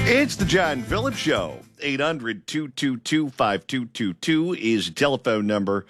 It's the John Phillips Show. 800-222-5222 is the telephone number.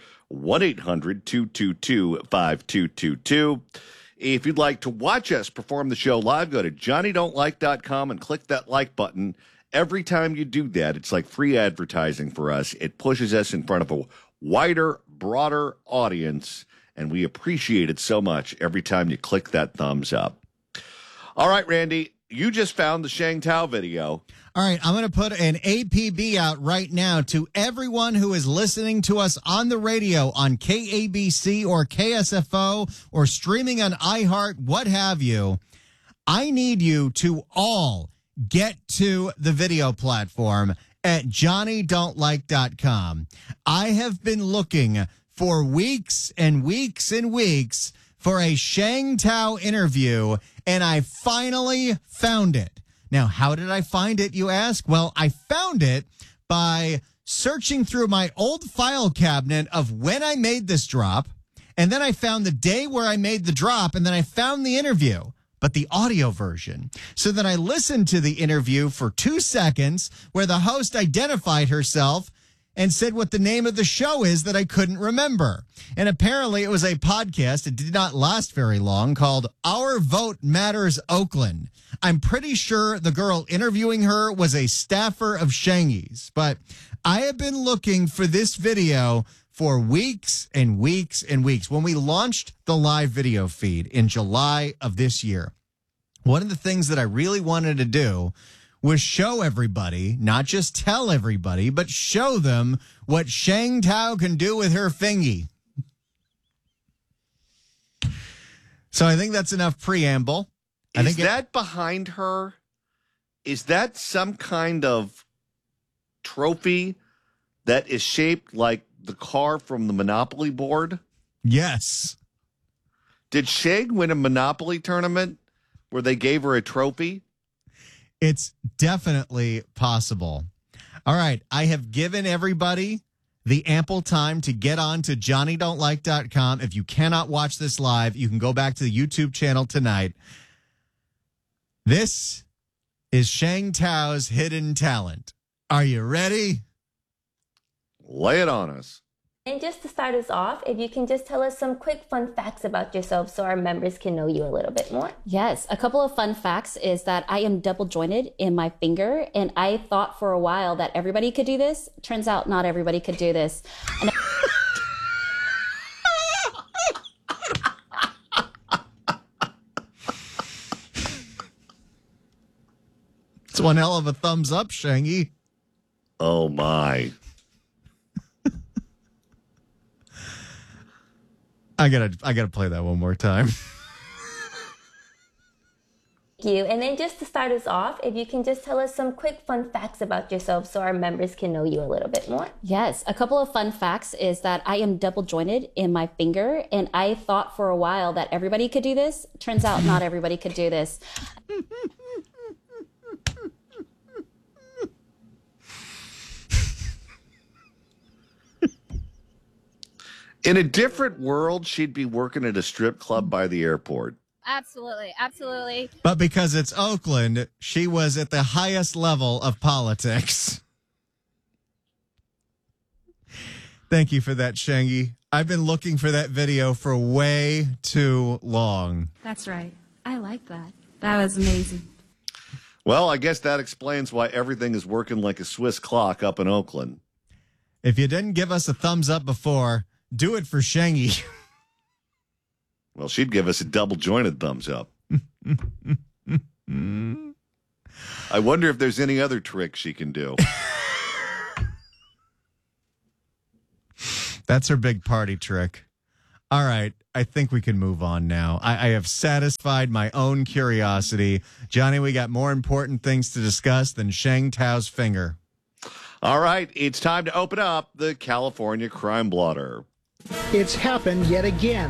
1-800-222-5222. If you'd like to watch us perform the show live, go to johnnydon'tlike.com and click that like button. Every time you do that, it's like free advertising for us. It pushes us in front of a wider, broader audience, and we appreciate it so much every time you click that thumbs up. All right, Randy, you just found the Sheng Tao video. All right, I'm going to put an APB out right now to everyone who is listening to us on the radio on KABC or KSFO or streaming on iHeart, what have you. I need you to all get to the video platform at johnnydon'tlike.com. I have been looking for weeks and weeks and weeks for a Sheng Tao interview, and I finally found it. Now, how did I find it, you ask? Well, I found it by searching through my old file cabinet of when I made this drop, and then I found the day where I made the drop, and then I found the interview, but the audio version. So then I listened to the interview for 2 seconds where the host identified herself and said what the name of the show is that I couldn't remember. And apparently it was a podcast, it did not last very long, called Our Vote Matters Oakland. I'm pretty sure the girl interviewing her was a staffer of Shenghi's, but I have been looking for this video for weeks and weeks and weeks. When we launched the live video feed in July of this year, one of the things that I really wanted to do was show everybody, not just tell everybody, but show them what Sheng Tao can do with her fingy. So I think that's enough preamble. Is that behind her? Is that some kind of trophy that is shaped like the car from the Monopoly board? Yes. Did Sheng win a Monopoly tournament where they gave her a trophy? It's definitely possible. All right. I have given everybody the ample time to get on to johnnydon'tlike.com. If you cannot watch this live, you can go back to the YouTube channel tonight. This is Sheng Tao's hidden talent. Are you ready? Lay it on us. And just to start us off, if you can just tell us some quick fun facts about yourself so our members can know you a little bit more. Yes, a couple of fun facts is that I am double jointed in my finger, and I thought for a while that everybody could do this. Turns out not everybody could do this. And It's one hell of a thumbs up, Shenghi. Oh, my. I gotta play that one more time. Thank you. And then just to start us off, if you can just tell us some quick fun facts about yourself so our members can know you a little bit more. yes, a couple of fun facts is that I am double jointed in my finger, and I thought for a while that everybody could do this. Turns out not everybody could do this. In a different world, she'd be working at a strip club by the airport. Absolutely. Absolutely. But because it's Oakland, she was at the highest level of politics. Thank you for that, Shenghi. I've been looking for that video for way too long. That's right. I like that. That was amazing. Well, I guess that explains why everything is working like a Swiss clock up in Oakland. If you didn't give us a thumbs up before, do it for Shenghi. Well, she'd give us a double-jointed thumbs up. I wonder if there's any other trick she can do. That's her big party trick. All right. I think we can move on now. I have satisfied my own curiosity. Johnny, we got more important things to discuss than Sheng Tao's finger. All right. It's time to open up the California Crime Blotter. It's happened yet again.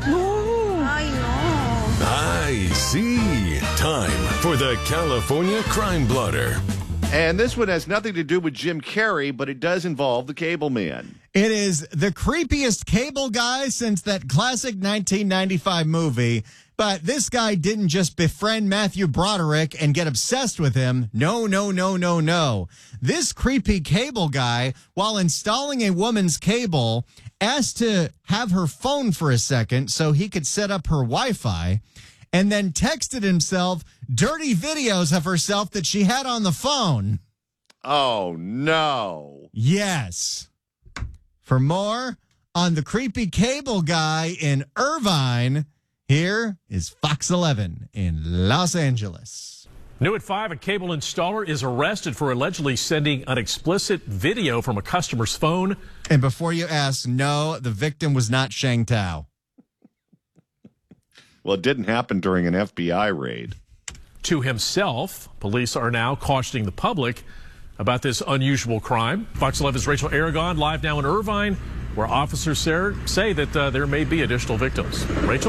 I see. Time for the California Crime Blotter. And this one has nothing to do with Jim Carrey, but it does involve the Cable Man. It is the creepiest cable guy since that classic 1995 movie, But this guy didn't just befriend Matthew Broderick and get obsessed with him. No, no, no, no, no. This creepy cable guy, while installing a woman's cable, asked to have her phone for a second so he could set up her Wi-Fi, and then texted himself dirty videos of herself that she had on the phone. Oh, no. Yes. For more on the creepy cable guy in Irvine, here is Fox 11 in Los Angeles. New at 5, a cable installer is arrested for allegedly sending an explicit video from a customer's phone. And before you ask, no, the victim was not Shang Tao. Well, it didn't happen during an FBI raid. To himself, police are now cautioning the public about this unusual crime. Fox 11's Rachel Aragon live now in Irvine, where officers say that there may be additional victims. Rachel?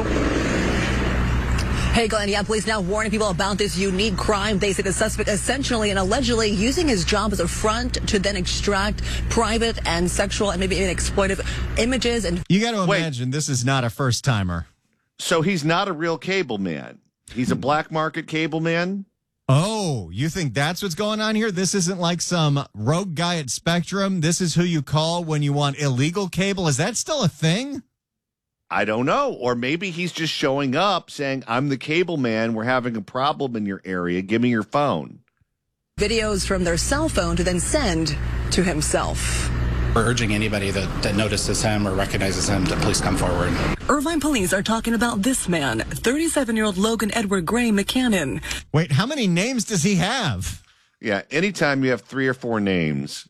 Hey, Glenn, police now warning people about this unique crime. They say the suspect essentially and allegedly using his job as a front to then extract private and sexual and maybe even exploitive images. And you got to imagine this is not a first timer. So he's not a real cable man. He's a black market cable man. Oh, you think that's what's going on here? This isn't like some rogue guy at Spectrum. This is who you call when you want illegal cable. Is that still a thing? I don't know. Or maybe he's just showing up saying, I'm the cable man. We're having a problem in your area. Give me your phone. Videos from their cell phone to then send to himself. We're urging anybody that notices him or recognizes him to please come forward. Irvine police are talking about this man, 37-year-old Logan Edward Gray McCannon. Wait, how many names does he have? Yeah, anytime you have 3 or 4 names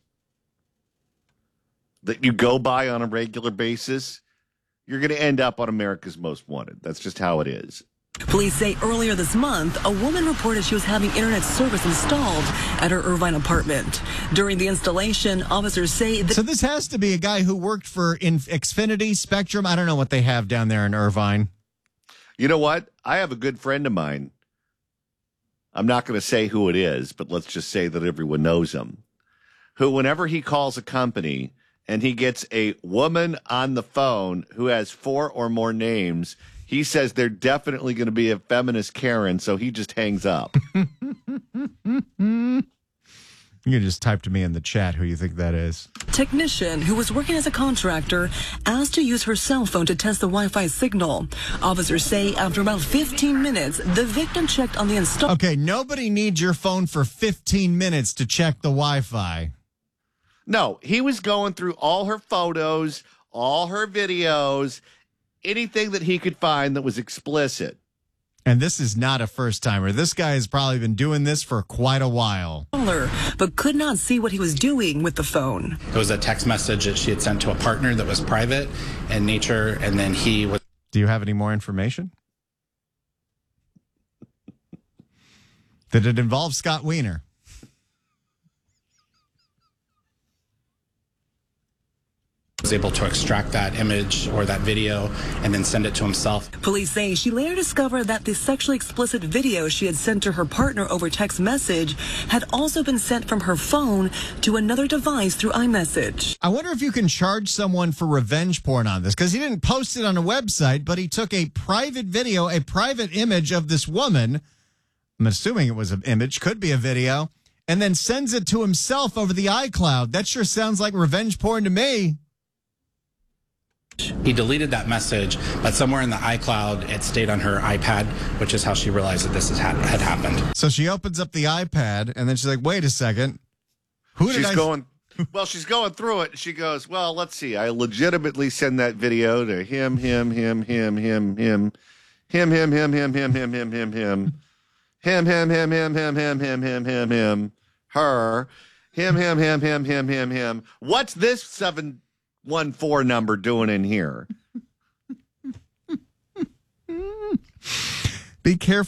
that you go by on a regular basis, you're going to end up on America's Most Wanted. That's just how it is. Police say earlier this month, a woman reported she was having internet service installed at her Irvine apartment. During the installation, officers say that... So this has to be a guy who worked for Xfinity, Spectrum. I don't know what they have down there in Irvine. You know what? I have a good friend of mine. I'm not going to say who it is, but let's just say that everyone knows him. Who, whenever he calls a company and he gets a woman on the phone who has 4 or more names, he says they're definitely going to be a feminist Karen, so he just hangs up. You can just type to me in the chat who you think that is. Technician who was working as a contractor asked to use her cell phone to test the Wi-Fi signal. Officers say after about 15 minutes, the victim checked on the install. Okay, nobody needs your phone for 15 minutes to check the Wi-Fi. No, he was going through all her photos, all her videos, anything that he could find that was explicit. And this is not a first timer. This guy has probably been doing this for quite a while. But could not see what he was doing with the phone. It was a text message that she had sent to a partner that was private in nature, and then he was... Do you have any more information? Did it involve Scott Wiener? Was able to extract that image or that video and then send it to himself. Police say she later discovered that the sexually explicit video she had sent to her partner over text message had also been sent from her phone to another device through iMessage. I wonder if you can charge someone for revenge porn on this, because he didn't post it on a website, but he took a private video, a private image of this woman. I'm assuming it was an image, could be a video, and then sends it to himself over the iCloud. That sure sounds like revenge porn to me. He deleted that message, but somewhere in the iCloud, it stayed on her iPad, which is how she realized that this had happened. So she opens up the iPad, and then she's like, wait a second. She's going through it. She goes, well, let's see. I legitimately send that video to him, her, him. What's this 714 number doing in here? Be careful.